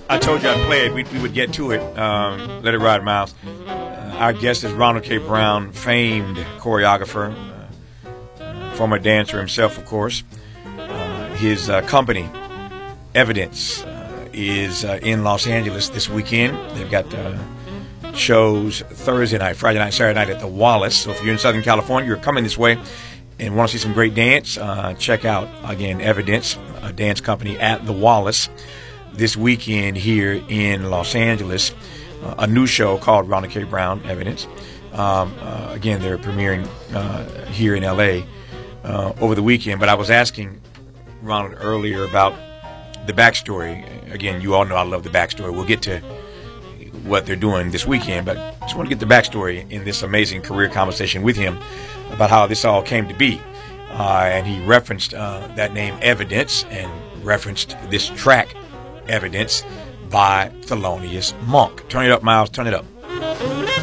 I told you I'd play it. We would get to it. Let it ride, Miles. Our guest is Ronald K. Brown, famed choreographer, former dancer himself, of course. His company, Evidence, is in Los Angeles this weekend. They've got shows Thursday night, Friday night, Saturday night at the Wallace. So if you're in Southern California, you're coming this way and want to see some great dance, check out, again, Evidence, a dance company at the Wallace this weekend here in Los Angeles. A new show called Ronald K. Brown, Evidence. Again, they're premiering here in L.A. Over the weekend. But I was asking Ronald earlier about the backstory. Again, you all know I love the backstory. We'll get to what they're doing this weekend, but I just want to get the backstory in this amazing career conversation with him about how this all came to be. And he referenced that name Evidence and referenced this track Evidence by Thelonious Monk. Turn it up, Miles. Turn it up.